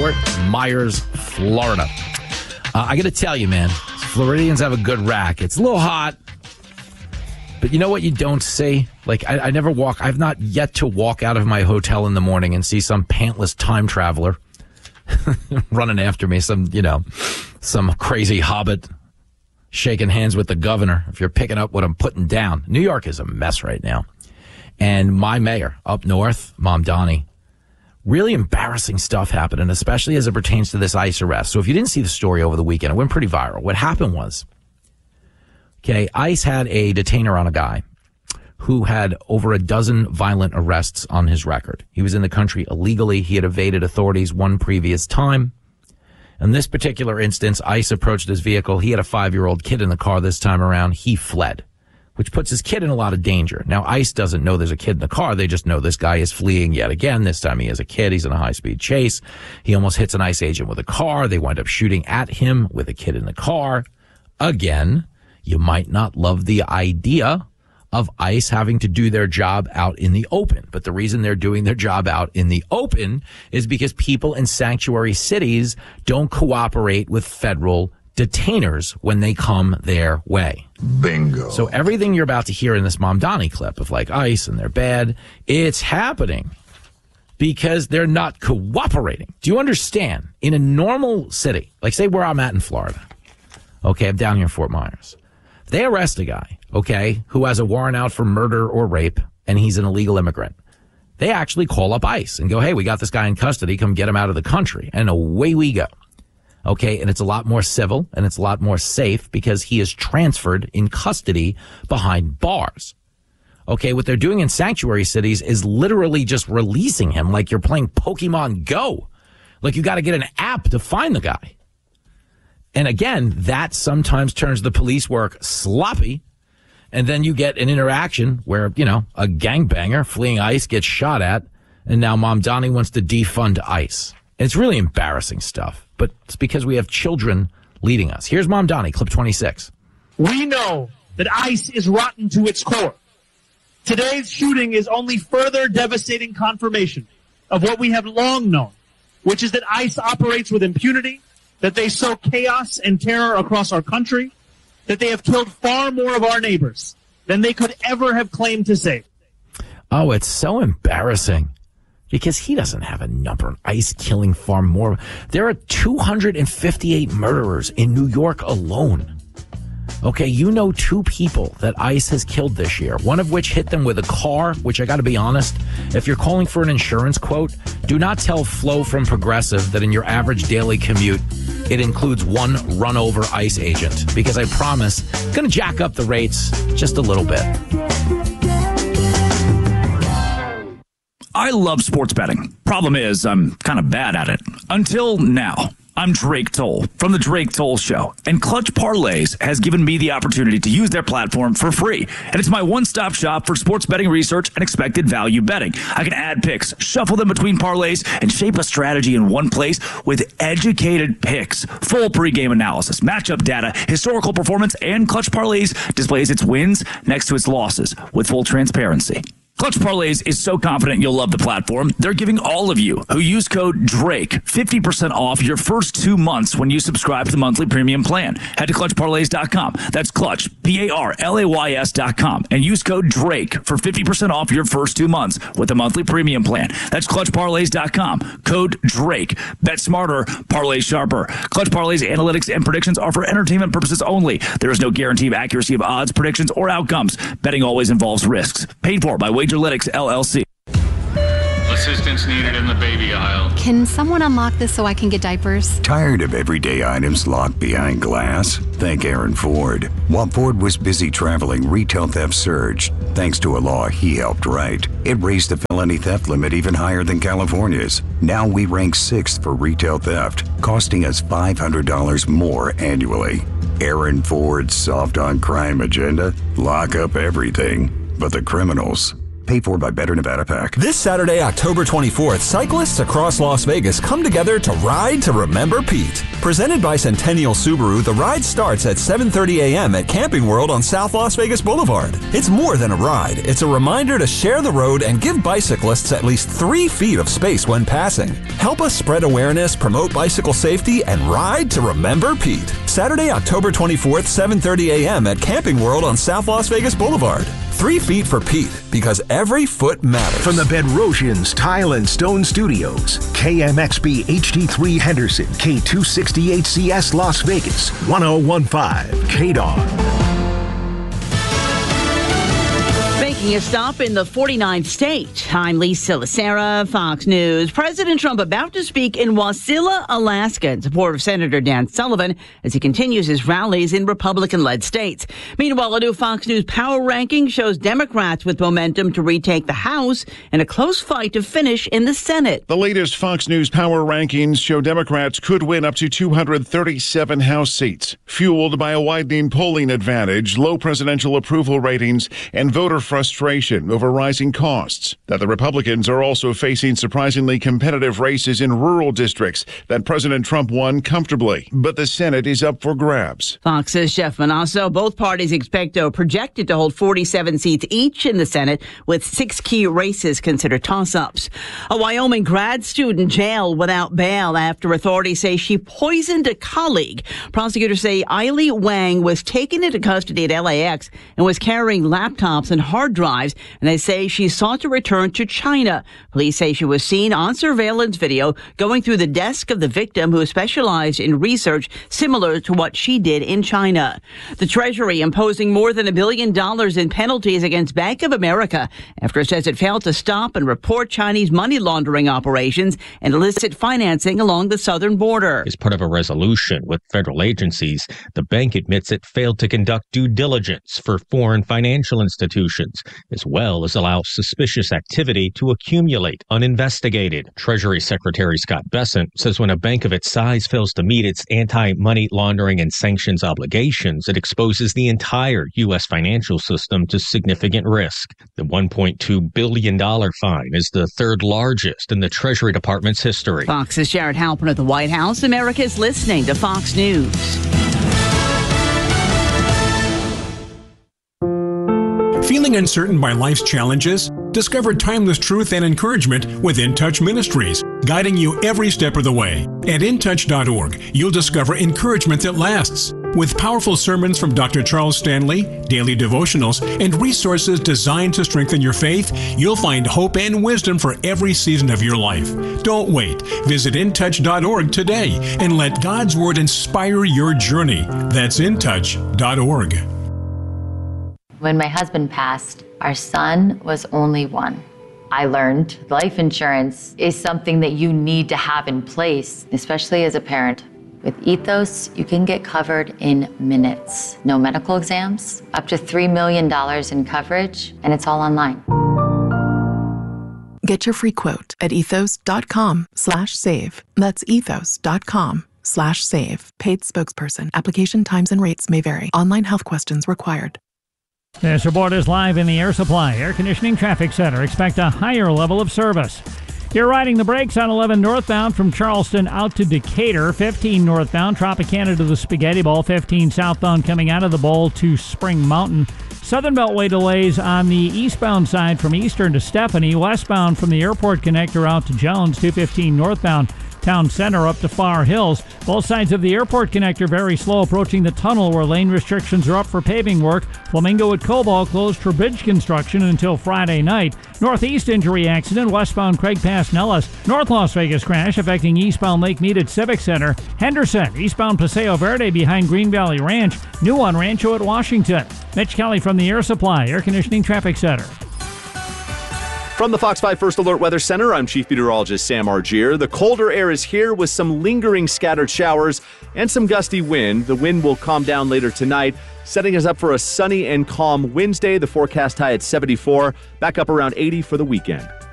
Fort Myers, Florida. I got to tell you, man, Floridians have a good rack. It's a little hot, but you know what you don't see? Like, I've not yet to walk out of my hotel in the morning and see some pantless time traveler running after me, some crazy hobbit shaking hands with the governor. If you're picking up what I'm putting down, New York is a mess right now. And my mayor up north, Mamdani, really embarrassing stuff happening, especially as it pertains to this ICE arrest. So if you didn't see the story over the weekend, it went pretty viral. What happened was, ICE had a detainer on a guy who had over a dozen violent arrests on his record. He was in the country illegally. He had evaded authorities one previous time. In this particular instance, ICE approached his vehicle. He had a 5-year-old kid in the car this time around. He fled, which puts his kid in a lot of danger. Now, ICE doesn't know there's a kid in the car. They just know this guy is fleeing yet again. This time he has a kid. He's in a high-speed chase. He almost hits an ICE agent with a car. They wind up shooting at him with a kid in the car. Again, you might not love the idea of ICE having to do their job out in the open. But the reason they're doing their job out in the open is because people in sanctuary cities don't cooperate with federal detainers when they come their way. Bingo. So everything you're about to hear in this Mamdani clip of like ICE and they're bad, it's happening because they're not cooperating. Do you understand? In a normal city, like say where I'm at in Florida, okay, I'm down here in Fort Myers. They arrest a guy, okay, who has a warrant out for murder or rape, and he's an illegal immigrant. They actually call up ICE and go, hey, we got this guy in custody. Come get him out of the country. And away we go. Okay, and it's a lot more civil, and it's a lot more safe because he is transferred in custody behind bars. Okay, what they're doing in sanctuary cities is literally just releasing him like you're playing Pokemon Go. Like you got to get an app to find the guy. And again, that sometimes turns the police work sloppy. And then you get an interaction where, a gangbanger fleeing ICE gets shot at. And now Mamdani wants to defund ICE. And it's really embarrassing stuff. But it's because we have children leading us. Here's Mamdani, clip 26. We know that ICE is rotten to its core. Today's shooting is only further devastating confirmation of what we have long known, which is that ICE operates with impunity, that they sow chaos and terror across our country, that they have killed far more of our neighbors than they could ever have claimed to save. Oh, it's so embarrassing because he doesn't have a number. ICE killing far more. There are 258 murderers in New York alone. Okay, 2 people that ICE has killed this year, one of which hit them with a car, which I got to be honest, if you're calling for an insurance quote, do not tell Flo from Progressive that in your average daily commute, it includes one run-over ICE agent, because I promise, going to jack up the rates just a little bit. I love sports betting. Problem is, I'm kind of bad at it. Until now. I'm Drake Toll from The Drake Toll Show, and Clutch Parlays has given me the opportunity to use their platform for free. And it's my one-stop shop for sports betting research and expected value betting. I can add picks, shuffle them between parlays, and shape a strategy in one place with educated picks, full pregame analysis, matchup data, historical performance, and Clutch Parlays displays its wins next to its losses with full transparency. Clutch Parlays is so confident you'll love the platform, they're giving all of you who use code DRAKE 50% off your first 2 months when you subscribe to the monthly premium plan. Head to ClutchParlays.com. That's Clutch, Parlays.com, and use code DRAKE for 50% off your first 2 months with the monthly premium plan. That's ClutchParlays.com. Code DRAKE. Bet smarter, parlay sharper. Clutch Parlays analytics and predictions are for entertainment purposes only. There is no guarantee of accuracy of odds, predictions, or outcomes. Betting always involves risks. Paid for by Wagerlytics, LLC. Assistance needed in the baby aisle. Can someone unlock this so I can get diapers? Tired of everyday items locked behind glass? Thank Aaron Ford. While Ford was busy traveling, retail theft surged. Thanks to a law he helped write, it raised the felony theft limit even higher than California's. Now we rank 6th for retail theft, costing us $500 more annually. Aaron Ford's soft on crime agenda? Lock up everything but the criminals. Paid for by Better Nevada PAC. This Saturday, October 24th, cyclists across Las Vegas come together to Ride to Remember Pete. Presented by Centennial Subaru, the ride starts at 7:30 a.m. at Camping World on South Las Vegas Boulevard. It's more than a ride. It's a reminder to share the road and give bicyclists at least 3 feet of space when passing. Help us spread awareness, promote bicycle safety, and Ride to Remember Pete. Saturday, October 24th, 7:30 a.m. at Camping World on South Las Vegas Boulevard. 3 feet for Pete, because every foot matters. From the Bedrosians Tile and Stone Studios, KMXB HD3 Henderson, K268CS Las Vegas, 1015 KDOG. Making a stop in the 49th state. I'm Lisa Lacera, Fox News. President Trump about to speak in Wasilla, Alaska, in support of Senator Dan Sullivan as he continues his rallies in Republican-led states. Meanwhile, a new Fox News power ranking shows Democrats with momentum to retake the House and a close fight to finish in the Senate. The latest Fox News power rankings show Democrats could win up to 237 House seats, fueled by a widening polling advantage, low presidential approval ratings, and voter frustration over rising costs. That the Republicans are also facing surprisingly competitive races in rural districts that President Trump won comfortably. But the Senate is up for grabs. Fox's Jeff Manasso. Both parties projected to hold 47 seats each in the Senate, with 6 key races considered toss-ups. A Wyoming grad student jailed without bail after authorities say she poisoned a colleague. Prosecutors say Eiley Wang was taken into custody at LAX and was carrying laptops and hard drives, and they say she sought to return to China. Police say she was seen on surveillance video going through the desk of the victim, who specialized in research similar to what she did in China. The Treasury imposing more than $1 billion in penalties against Bank of America after it says it failed to stop and report Chinese money laundering operations and illicit financing along the southern border. As part of a resolution with federal agencies, the bank admits it failed to conduct due diligence for foreign financial institutions, as well as allow suspicious activity to accumulate uninvestigated. Treasury Secretary Scott Bessent says when a bank of its size fails to meet its anti-money laundering and sanctions obligations, it exposes the entire U.S. financial system to significant risk. The $1.2 billion fine is the third largest in the Treasury Department's history. Fox's Jared Halpern at the White House. America is listening to Fox News. Feeling uncertain by life's challenges? Discover timeless truth and encouragement with In Touch Ministries, guiding you every step of the way. At intouch.org, you'll discover encouragement that lasts. With powerful sermons from Dr. Charles Stanley, daily devotionals, and resources designed to strengthen your faith, you'll find hope and wisdom for every season of your life. Don't wait. Visit intouch.org today and let God's Word inspire your journey. That's intouch.org. When my husband passed, our son was only 1. I learned life insurance is something that you need to have in place, especially as a parent. With Ethos, you can get covered in minutes. No medical exams, up to $3 million in coverage, and it's all online. Get your free quote at ethos.com/save. That's ethos.com/save. Paid spokesperson. Application times and rates may vary. Online health questions required. This report is live in the Air Supply Air Conditioning Traffic Center. Expect a higher level of service. You're riding the brakes on 11 northbound from Charleston out to Decatur, 15 northbound, Tropicana to the Spaghetti Bowl, 15 southbound coming out of the bowl to Spring Mountain. Southern Beltway delays on the eastbound side from Eastern to Stephanie, westbound from the airport connector out to Jones, 215 northbound. Town Center up to Far Hills. Both sides of the airport connector very slow approaching the tunnel where lane restrictions are up for paving work. Flamingo at Cobalt closed for bridge construction until Friday night. Northeast injury accident, westbound Craig Pass Nellis. North Las Vegas crash affecting eastbound Lake Mead at Civic Center. Henderson, eastbound Paseo Verde behind Green Valley Ranch. New on Rancho at Washington. Mitch Kelly from the Air Supply Air Conditioning Traffic Center. From the Fox 5 First Alert Weather Center, I'm Chief Meteorologist Sam Argier. The colder air is here with some lingering scattered showers and some gusty wind. The wind will calm down later tonight, setting us up for a sunny and calm Wednesday. The forecast high at 74, back up around 80 for the weekend.